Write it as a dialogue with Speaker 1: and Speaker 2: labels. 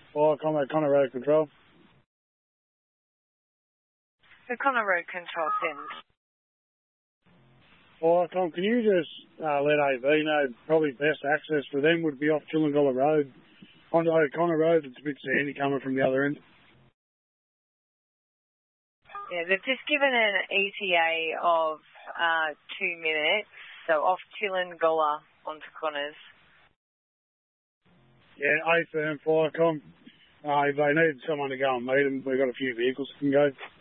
Speaker 1: Or Connor Road Control.
Speaker 2: The Connor Road Control sends.
Speaker 1: Or Tom, can you just let AV know probably best access for them would be off Chillingulla Road onto O'Connor Road. It's a bit sandy coming from the other end.
Speaker 2: Yeah, they've just given an ETA of 2 minutes, so off Chillingulla onto Connors.
Speaker 1: Yeah, A firm, Firecom. If they need someone to go and meet them, we've got a few vehicles that can go.